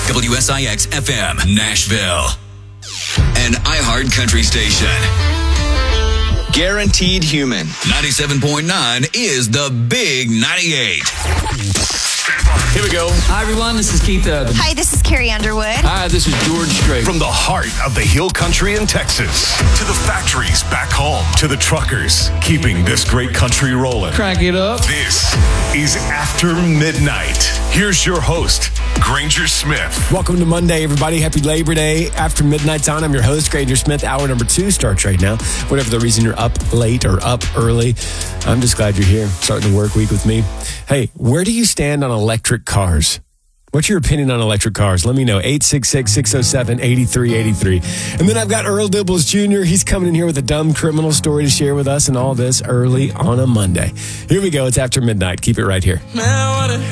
WSIX-FM, Nashville. An iHeart country station. Guaranteed Human. 97.9 is the Big 98. Here we go. Hi, everyone. This is Keith Urban. Hi, this is Carrie Underwood. Hi, this is George Strait. From the heart of the hill country in Texas to the factories back home to the truckers keeping this great country rolling. Crank it up. This is After Midnight. Here's your host, Granger Smith. Welcome to Monday, everybody. Happy Labor Day. After Midnight's on. I'm your host, Granger Smith. Hour number 2 starts right now. Whatever the reason you're up late or up early, I'm just glad you're here, starting the work week with me. Hey, where do you stand on electric cars? What's your opinion on electric cars? Let me know. 866-607-8383. And then I've got Earl Dibbles Jr. He's coming in here with a dumb criminal story to share with us and all this early on a Monday. Here we go. It's After Midnight. Keep it right here.